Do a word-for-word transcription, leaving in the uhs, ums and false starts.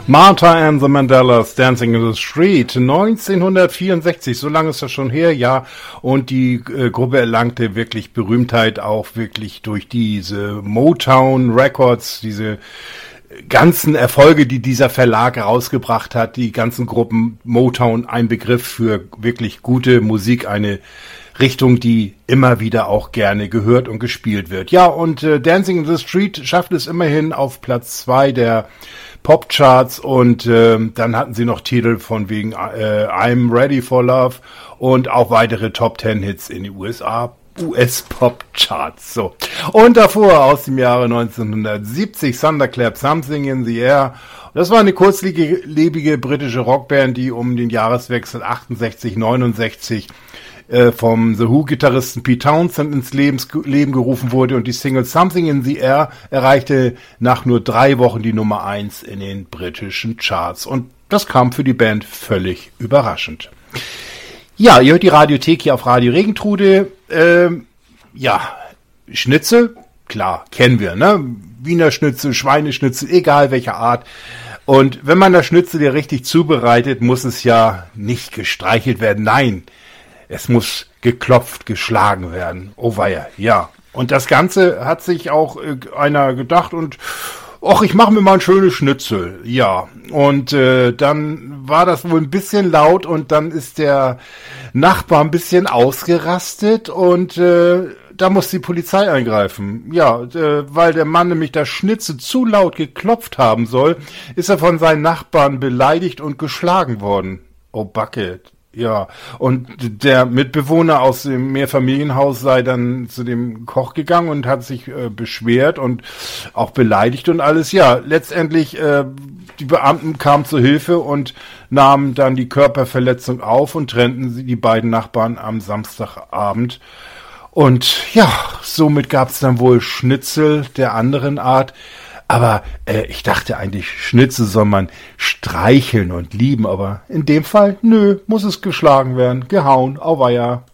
Martha and the Mandelas, Dancing in the Street, neunzehnhundertvierundsechzig, so lange ist das schon her, ja, und die äh, Gruppe erlangte wirklich Berühmtheit auch wirklich durch diese Motown Records, diese ganzen Erfolge, die dieser Verlag herausgebracht hat, die ganzen Gruppen. Motown, ein Begriff für wirklich gute Musik, eine Richtung, die immer wieder auch gerne gehört und gespielt wird. Ja, und äh, Dancing in the Street schafft es immerhin auf Platz zwei der Popcharts und äh, dann hatten sie noch Titel von wegen äh, I'm Ready for Love und auch weitere Top Ten Hits in den U S A. U S-Pop-Charts. So. Und davor aus dem Jahre neunzehnhundertsiebzig Thunderclap, Something in the Air. Das war eine kurzlebige britische Rockband, die um den Jahreswechsel achtundsechzig neunundsechzig äh, vom The Who-Gitarristen Pete Townshend ins Lebens, Leben gerufen wurde und die Single Something in the Air erreichte nach nur drei Wochen die Nummer eins in den britischen Charts. Und das kam für die Band völlig überraschend. Ja, ihr hört die Radiothek hier auf Radio Regentrude. Ähm, ja, Schnitzel, klar, kennen wir, ne? Wiener Schnitzel, Schweineschnitzel, egal welcher Art. Und wenn man das Schnitzel ja richtig zubereitet, muss es ja nicht gestreichelt werden. Nein, es muss geklopft, geschlagen werden. Oh weia, ja. Und das Ganze hat sich auch äh, einer gedacht und Och, ich mache mir mal ein schönes Schnitzel. Ja, und äh, dann war das wohl ein bisschen laut und dann ist der Nachbar ein bisschen ausgerastet und äh, da muss die Polizei eingreifen. Ja, äh, weil der Mann nämlich das Schnitzel zu laut geklopft haben soll, ist er von seinen Nachbarn beleidigt und geschlagen worden. Oh, Backe. Ja, und der Mitbewohner aus dem Mehrfamilienhaus sei dann zu dem Koch gegangen und hat sich äh, beschwert und auch beleidigt und alles. Ja, letztendlich, äh, die Beamten kamen zur Hilfe und nahmen dann die Körperverletzung auf und trennten sie die beiden Nachbarn am Samstagabend. Und ja, somit gab es dann wohl Schnitzel der anderen Art. Aber äh, ich dachte eigentlich, Schnitzel soll man streicheln und lieben, aber in dem Fall, nö, muss es geschlagen werden, gehauen, auweia.